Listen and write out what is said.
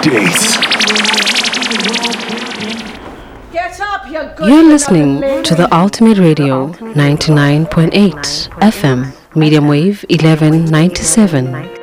days. Get up, you good. You're listening to the Ultimate Radio 99.8 FM, medium wave 1197.